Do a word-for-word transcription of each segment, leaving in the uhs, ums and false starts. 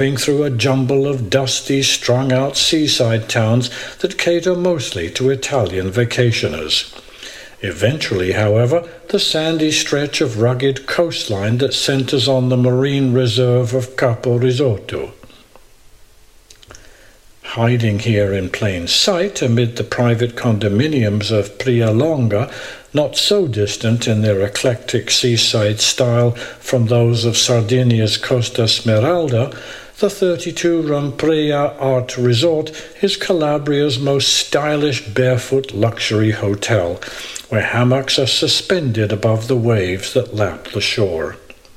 through a jumble of dusty, strung-out seaside towns that cater mostly to Italian vacationers. Eventually, however, the sandy stretch of rugged coastline that centers on the marine reserve of Capo Rizotto. Hiding here in plain sight amid the private condominiums of Prialonga, not so distant in their eclectic seaside style from those of Sardinia's Costa Smeralda, the thirty-two-room Prea Art Resort is Calabria's most stylish barefoot luxury hotel, where hammocks are suspended above the waves that lap the shore.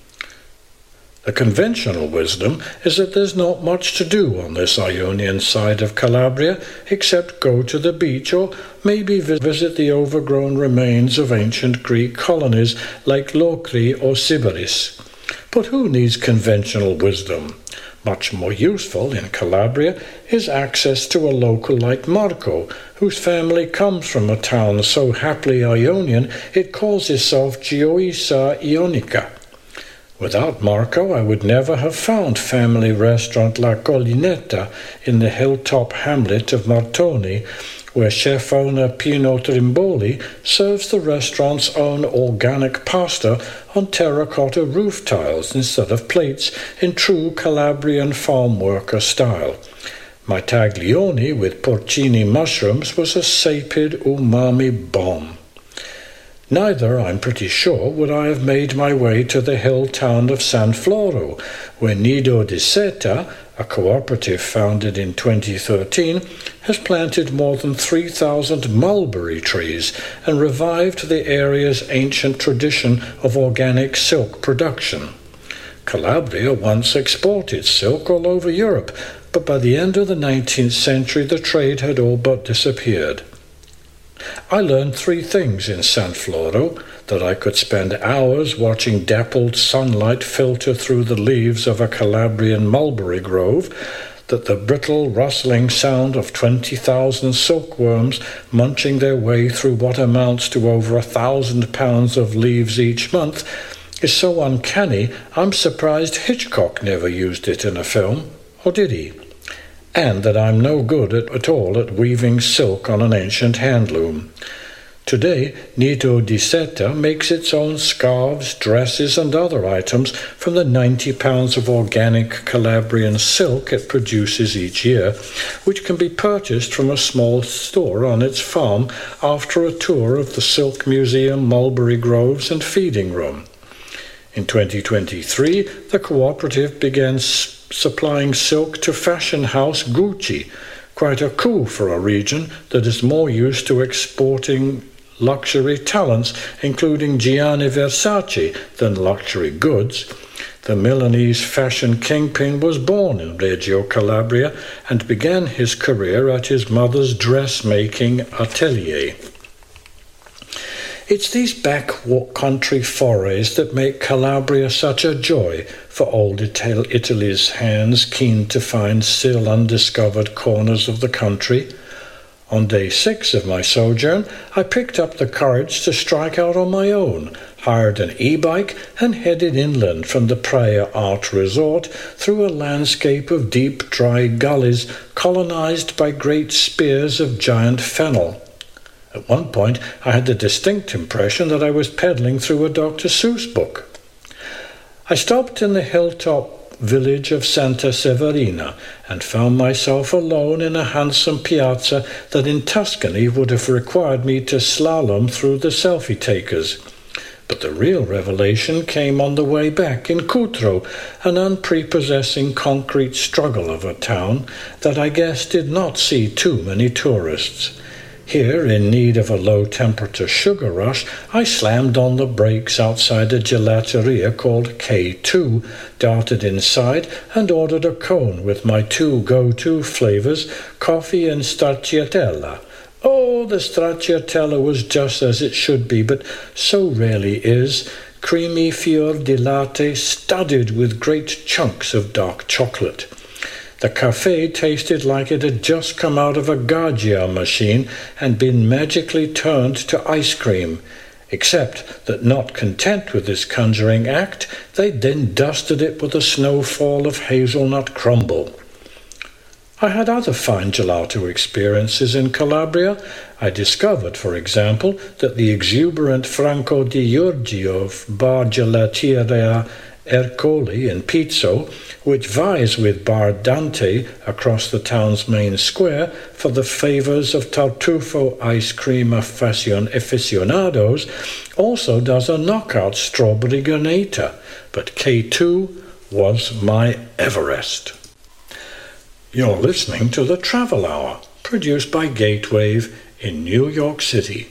The conventional wisdom is that there's not much to do on this Ionian side of Calabria except go to the beach or maybe visit the overgrown remains of ancient Greek colonies like Locri or Sybaris. But who needs conventional wisdom? Much more useful in Calabria is access to a local like Marco, whose family comes from a town so happily Ionian it calls itself Gioissa Ionica. Without Marco, I would never have found family restaurant La Collinetta in the hilltop hamlet of Martoni, where chef owner Pino Trimboli serves the restaurant's own organic pasta on terracotta roof tiles instead of plates in true Calabrian farm worker style. My taglioni with porcini mushrooms was a sapid umami bomb. Neither, I'm pretty sure, would I have made my way to the hill town of San Floro, where Nido di Seta, a cooperative founded in twenty thirteen, has planted more than three thousand mulberry trees and revived the area's ancient tradition of organic silk production. Calabria once exported silk all over Europe, but by the end of the nineteenth century the trade had all but disappeared. I learned three things in San Floro: that I could spend hours watching dappled sunlight filter through the leaves of a Calabrian mulberry grove, that the brittle rustling sound of twenty thousand silkworms munching their way through what amounts to over a thousand pounds of leaves each month is so uncanny I'm surprised Hitchcock never used it in a film, or did he? And that I'm no good at, at all at weaving silk on an ancient handloom. Today, Nido di Seta makes its own scarves, dresses, and other items from the ninety pounds of organic Calabrian silk it produces each year, which can be purchased from a small store on its farm after a tour of the Silk Museum, Mulberry Groves, and Feeding Room. In twenty twenty-three, the cooperative began s- supplying silk to fashion house Gucci, quite a coup for a region that is more used to exporting luxury talents, including Gianni Versace, than luxury goods. The Milanese fashion kingpin was born in Reggio Calabria and began his career at his mother's dressmaking atelier. It's these back-country forays that make Calabria such a joy for old Ital- Italy's hands keen to find still undiscovered corners of the country. On day six of my sojourn, I picked up the courage to strike out on my own, hired an e-bike, and headed inland from the Prea Art Resort through a landscape of deep, dry gullies colonized by great spears of giant fennel. At one point, I had the distinct impression that I was pedaling through a Doctor Seuss book. I stopped in the hilltop village of Santa Severina and found myself alone in a handsome piazza that in Tuscany would have required me to slalom through the selfie takers. But the real revelation came on the way back in Cutro, an unprepossessing concrete struggle of a town that I guess did not see too many tourists. Here, in need of a low-temperature sugar rush, I slammed on the brakes outside a gelateria called K two, darted inside, and ordered a cone with my two go-to flavors, coffee and stracciatella. Oh, the stracciatella was just as it should be, but so rarely is. Creamy fior di latte studded with great chunks of dark chocolate. The cafe tasted like it had just come out of a Gaggia machine and been magically turned to ice cream. except that not content with this conjuring act, they then dusted it with a snowfall of hazelnut crumble. I had other fine gelato experiences in Calabria. I discovered, for example, that the exuberant Franco Di Giorgio of Bar Gelateria Ercoli in Pizzo, which vies with Bar Dante across the town's main square for the favours of Tartufo ice cream aficionados, also does a knockout strawberry granita, but K two was my Everest. You're listening to The Travel Hour, produced by Gatewave in New York City.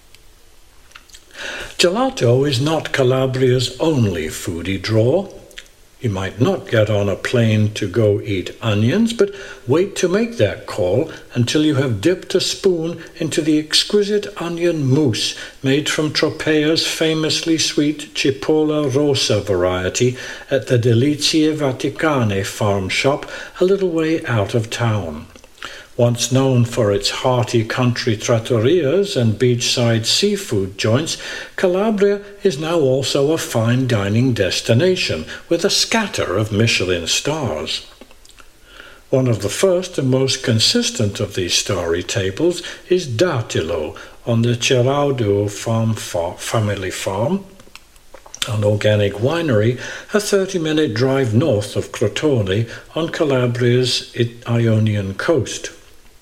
Gelato is not Calabria's only foodie draw. You might not get on a plane to go eat onions, but wait to make that call until you have dipped a spoon into the exquisite onion mousse made from Tropea's famously sweet Cipolla Rosa variety at the Delizie Vaticane farm shop a little way out of town. Once known for its hearty country trattorias and beachside seafood joints, Calabria is now also a fine dining destination with a scatter of Michelin stars. One of the first and most consistent of these starry tables is Datilo on the Ceraudo farm fa- family farm, an organic winery a thirty-minute drive north of Crotone on Calabria's Ionian coast.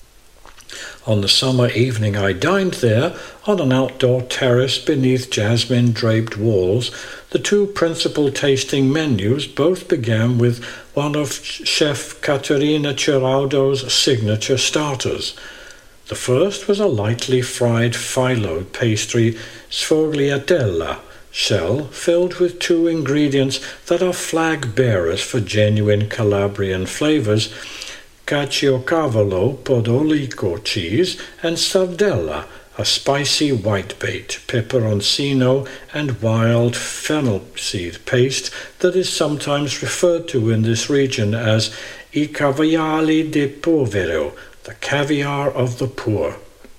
On the summer evening I dined there on an outdoor terrace beneath jasmine-draped walls. The two principal tasting menus both began with one of Chef Caterina Ceraudo's signature starters. The first was a lightly fried phyllo pastry sfogliatella shell filled with two ingredients that are flag-bearers for genuine Calabrian flavors: Caciocavallo Podolico cheese and sardella, a spicy whitebait, peperoncino and wild fennel seed paste that is sometimes referred to in this region as I caviali de povero, the caviar of the poor.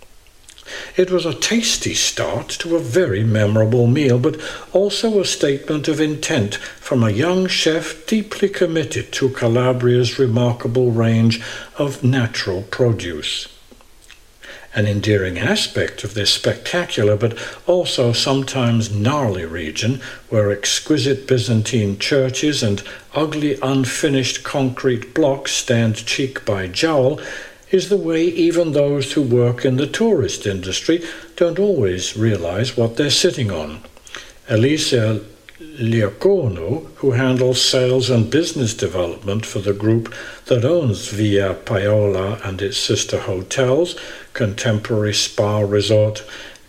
It was a tasty start to a very memorable meal, but also a statement of intent from a young chef deeply committed to Calabria's remarkable range of natural produce. An endearing aspect of this spectacular but also sometimes gnarly region, where exquisite Byzantine churches and ugly unfinished concrete blocks stand cheek by jowl, is the way even those who work in the tourist industry don't always realize what they're sitting on. Elisa Liacono, who handles sales and business development for the group that owns Via Paola and its sister hotels, Contemporary Spa Resort,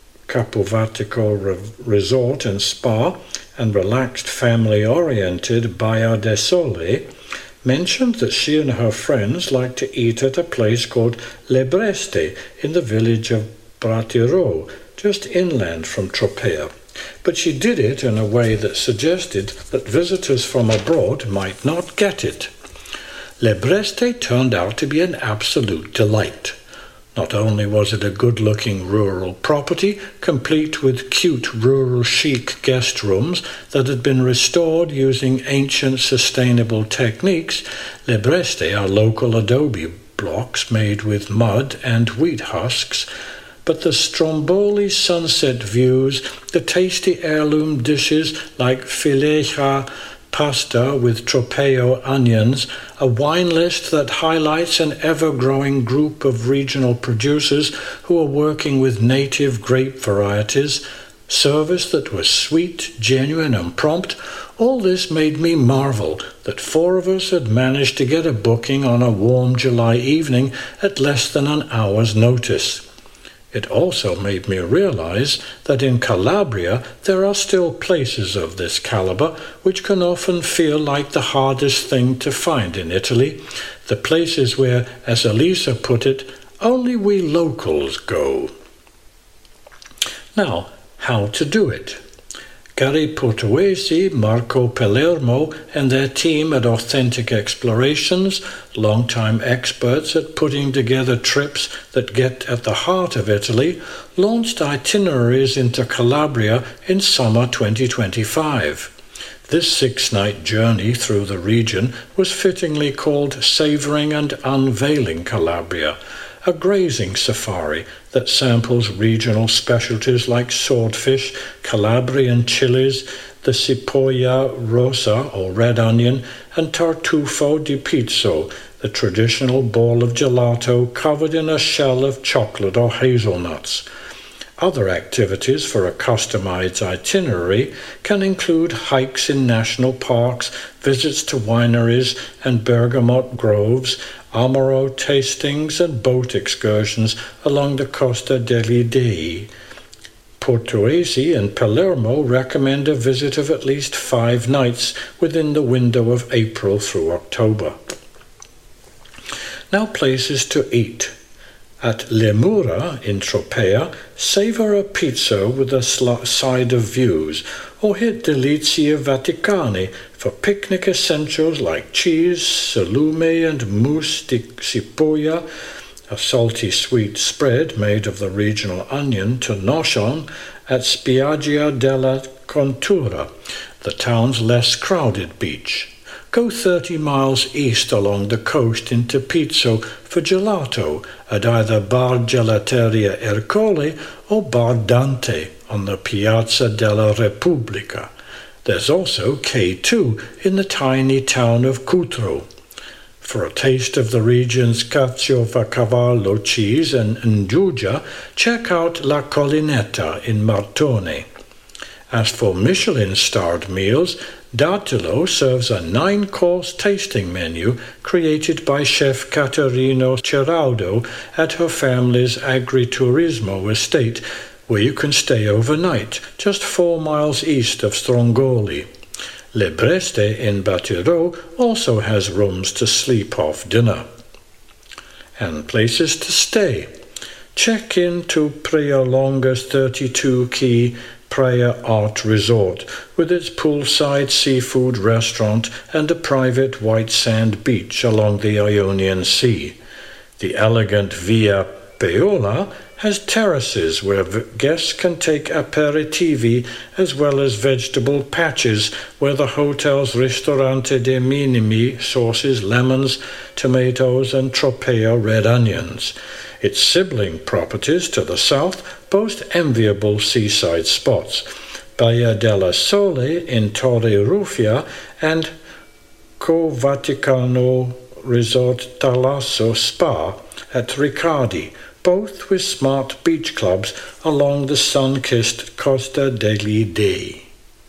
Capovatico Resort and Spa, and relaxed family-oriented Baia del Sole, mentioned that she and her friends like to eat at a place called Le Breste in the village of Bratiro, just inland from Tropea. But she did it in a way that suggested that visitors from abroad might not get it. Le Breste turned out to be an absolute delight. Not only was it a good-looking rural property, complete with cute rural chic guest rooms that had been restored using ancient sustainable techniques. Le Breste are local adobe blocks made with mud and wheat husks, but the Stromboli sunset views, the tasty heirloom dishes like fileja pasta with tropeo onions, a wine list that highlights an ever-growing group of regional producers who are working with native grape varieties, service that was sweet, genuine and prompt. All this made me marvel that four of us had managed to get a booking on a warm July evening at less than an hour's notice. It also made me realize that in Calabria there are still places of this caliber which can often feel like the hardest thing to find in Italy, the places where, as Elisa put it, only we locals go. Now, how to do it? Gary Portuesi, Marco Palermo, and their team at Authentic Explorations, long-time experts at putting together trips that get at the heart of Italy, launched itineraries into Calabria in summer twenty twenty-five. This six-night journey through the region was fittingly called Savouring and Unveiling Calabria, a grazing safari that samples regional specialties like swordfish, Calabrian chilies, the cipolla rosa or red onion, and tartufo di pizzo, the traditional ball of gelato covered in a shell of chocolate or hazelnuts. Other activities for a customized itinerary can include hikes in national parks, visits to wineries and bergamot groves, Amaro tastings and boat excursions along the Costa degli Dei. Portuesi and Palermo recommend a visit of at least five nights within the window of April through October. Now places to eat. At Lemura in Tropea, savour a pizza with a sl- side of views, or hit Delizie Vaticane for picnic essentials like cheese, salume and mousse di cipolla, a salty sweet spread made of the regional onion to nochon at Spiaggia della Contura, the town's less crowded beach. Go thirty miles east along the coast into Pizzo for gelato at either Bar Gelateria Ercole or Bar Dante on the Piazza della Repubblica. There's also K two in the tiny town of Cutro. For a taste of the region's Caciocavallo cheese and Nduja, check out La Collinetta in Martone. As for Michelin-starred meals, Datilo serves a nine-course tasting menu created by Chef Caterino Ceraudo at her family's agriturismo estate, where you can stay overnight, just four miles east of Strongoli. Le Breste in Batiro also has rooms to sleep off dinner. And places to stay. Check in to Prealonga's thirty-two key Praia Art Resort, with its poolside seafood restaurant and a private white sand beach along the Ionian Sea. The elegant Via Paola has terraces where guests can take aperitivi as well as vegetable patches where the hotel's Ristorante dei Minimi sources lemons, tomatoes and Tropea red onions. Its sibling properties to the south boast enviable seaside spots, Baia della Sole in Torre Ruffia and Co Vaticano Resort Talasso Spa at Riccardi, both with smart beach clubs along the sun-kissed Costa degli Dei.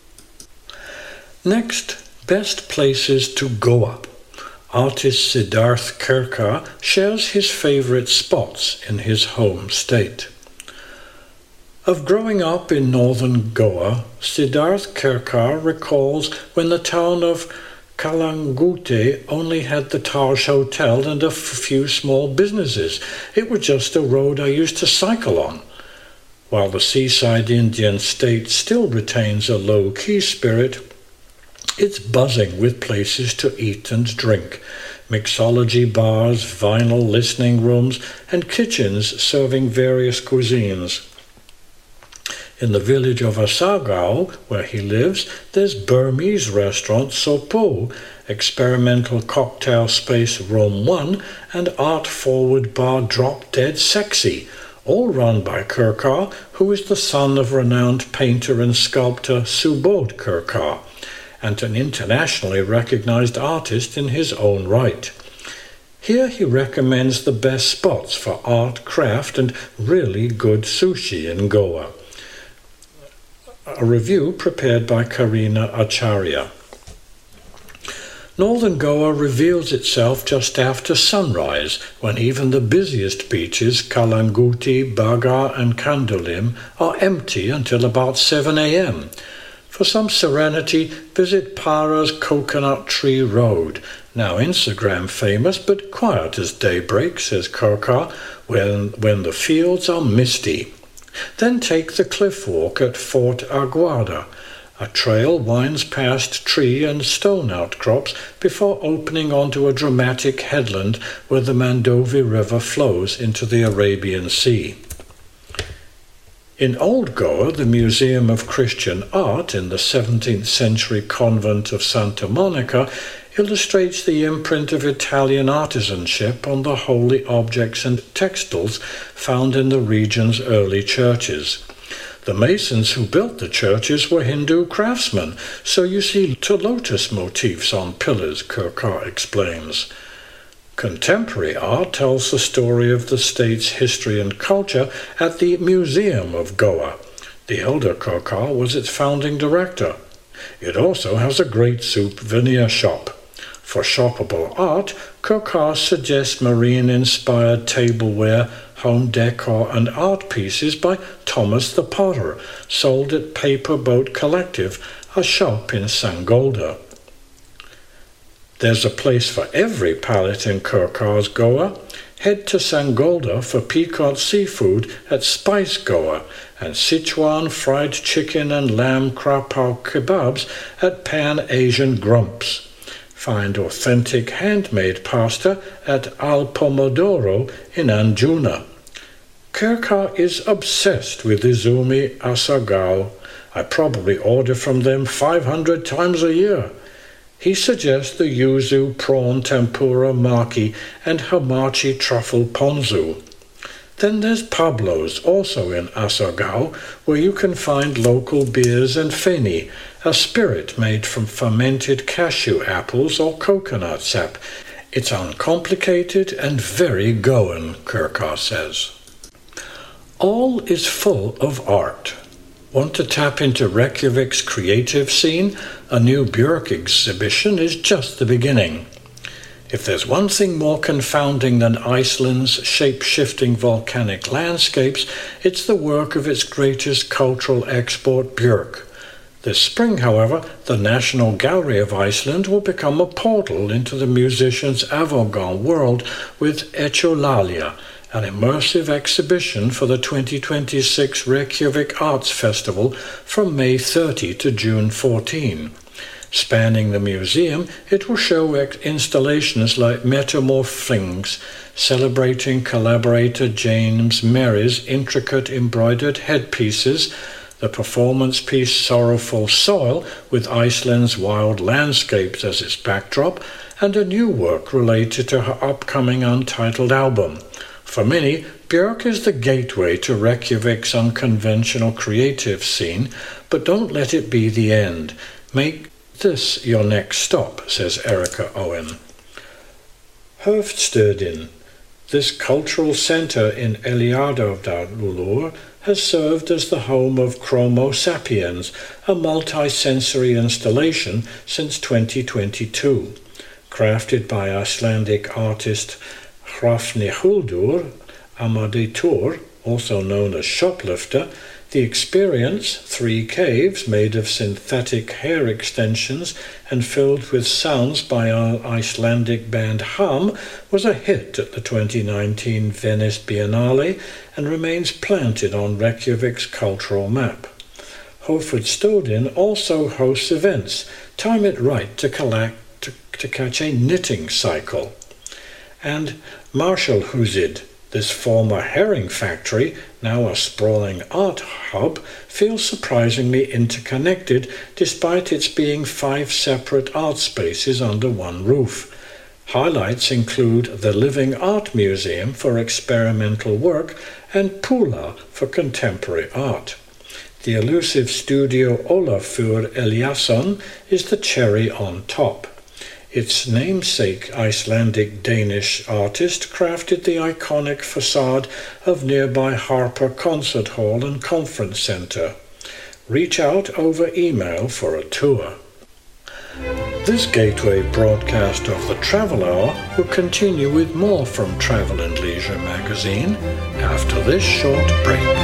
Next, best places to go up. Artist Siddharth Kerkar shares his favourite spots in his home state. Of growing up in northern Goa, Siddharth Kerkar recalls when the town of Kalangute only had the Taj Hotel and a f- few small businesses. It was just a road I used to cycle on. While the seaside Indian state still retains a low-key spirit, it's buzzing with places to eat and drink, mixology bars, vinyl listening rooms, and kitchens serving various cuisines. In the village of Asagao, where he lives, there's Burmese restaurant Sopo, experimental cocktail space Room one, and art-forward bar Drop Dead Sexy, all run by Kerkar, who is the son of renowned painter and sculptor Subodh Kerkar, and an internationally recognized artist in his own right. Here he recommends the best spots for art, craft, and really good sushi in Goa. A review prepared by Karina Acharya. Northern Goa reveals itself just after sunrise, when even the busiest beaches, Kalanguti, Baga, and Kandolim, are empty until about seven a.m. For some serenity, visit Para's Coconut Tree Road, now Instagram famous but quiet as daybreak, says Kerkar, when, when the fields are misty. Then take the cliff walk at Fort Aguada, A trail winds past tree and stone outcrops before opening onto a dramatic headland where the Mandovi River flows into the Arabian Sea. In Old Goa, the Museum of Christian Art in the seventeenth century convent of Santa Monica illustrates the imprint of Italian artisanship on the holy objects and textiles found in the region's early churches. The masons who built the churches were Hindu craftsmen, so you see lotus motifs on pillars, Kurkar explains. Contemporary art tells the story of the state's history and culture at the Museum of Goa. The elder Kurkar was its founding director. It also has a great souvenir shop. For shoppable art, Kurkar suggests marine-inspired tableware, home decor and art pieces by Thomas the Potter, sold at Paper Boat Collective, a shop in Sangolda. There's a place for every palate in Kurkar's Goa. Head to Sangolda for piquant seafood at Spice Goa and Sichuan fried chicken and lamb krapao kebabs at Pan Asian Grumps. Find authentic handmade pasta at Al Pomodoro in Anjuna. Kurkar is obsessed with Izumi Asagao. I probably order from them five hundred times a year. He suggests the yuzu prawn tempura maki and hamachi truffle ponzu. Then there's Pablo's, also in Asagao, where you can find local beers and feni, a spirit made from fermented cashew apples or coconut sap. It's uncomplicated and very Goan, Kurkar says. All is full of art. Want to tap into Reykjavik's creative scene? A new Björk exhibition is just the beginning. If there's one thing more confounding than Iceland's shape-shifting volcanic landscapes, it's the work of its greatest cultural export, Björk. This spring, however, the National Gallery of Iceland will become a portal into the musician's avant-garde world with Echolalia, an immersive exhibition for the twenty twenty-six Reykjavik Arts Festival from May thirtieth to June fourteenth. Spanning the museum, it will show installations like Metamorphings, celebrating collaborator James Merry's intricate embroidered headpieces, the performance piece Sorrowful Soil with Iceland's wild landscapes as its backdrop, and a new work related to her upcoming untitled album. For many, Björk is the gateway to Reykjavik's unconventional creative scene, but don't let it be the end. Make this your next stop, says Erica Owen. Höfstøðin, this cultural centre in Eliadardalur, has served as the home of Chromo Sapiens, a multi-sensory installation since twenty twenty-two. Crafted by Icelandic artist Hrafnihildur Amaditur, also known as Shoplifter, the experience, three caves made of synthetic hair extensions and filled with sounds by our Icelandic band Hum, was a hit at the twenty nineteen Venice Biennale and remains planted on Reykjavik's cultural map. Höfstøðin also hosts events. Time it right to, collect, to, to catch a knitting cycle. And Marshallhúsið, this former herring factory, now a sprawling art hub, feels surprisingly interconnected despite its being five separate art spaces under one roof. Highlights include the Living Art Museum for experimental work and Pula for contemporary art. The elusive studio Ólafur Eliasson is the cherry on top. Its namesake Icelandic-Danish artist crafted the iconic facade of nearby Harper Concert Hall and Conference Centre. Reach out over email for a tour. This Gateway broadcast of the Travel Hour will continue with more from Travel and Leisure magazine after this short break.